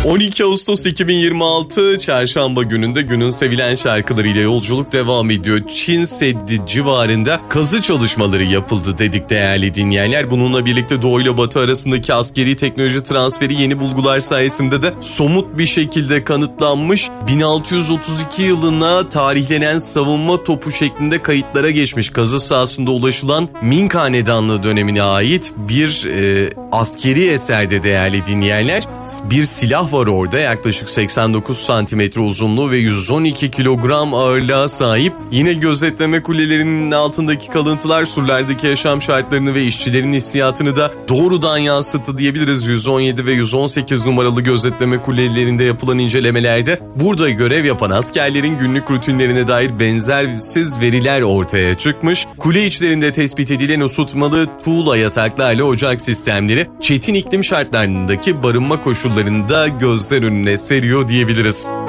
12 Ağustos 2026 Çarşamba gününde günün sevilen şarkılarıyla yolculuk devam ediyor. Çin Seddi civarında kazı çalışmaları yapıldı dedik değerli dinleyenler. Bununla birlikte Doğu ile Batı arasındaki askeri teknoloji transferi yeni bulgular sayesinde de somut bir şekilde kanıtlanmış. 1632 yılına tarihlenen savunma topu şeklinde kayıtlara geçmiş kazı sahasında ulaşılan Ming Hanedanlığı dönemine ait bir askeri eserde değerli dinleyenler. Bir silah var orada, yaklaşık 89 santimetre uzunluğu ve 112 kilogram ağırlığa sahip. Yine gözetleme kulelerinin altındaki kalıntılar surlardaki yaşam şartlarını ve işçilerin hissiyatını da doğrudan yansıttı diyebiliriz. 117 ve 118 numaralı gözetleme kulelerinde yapılan incelemelerde burada görev yapan askerlerin günlük rutinlerine dair benzersiz veriler ortaya çıkmış. Kule içlerinde tespit edilen ısıtmalı tuğla yataklarla ocak sistemleri çetin iklim şartlarındaki barınma koşullarında gözler önüne seriyor diyebiliriz.